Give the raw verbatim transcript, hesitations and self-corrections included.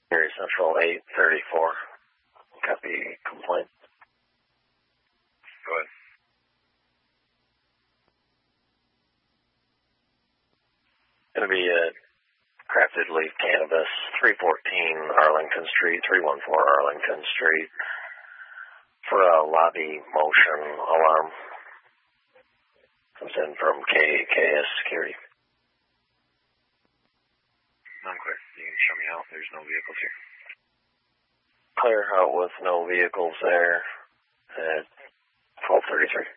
Area Central eight thirty-four. Copy complaint. Go ahead. Going to be a Crafted Leaf Cannabis, three fourteen Arlington Street, three one four Arlington Street, for a lobby motion alarm. Comes in from K K S Security. Non-clear. You can show me out. There's no vehicles here. Clear out with no vehicles there at twelve thirty-three.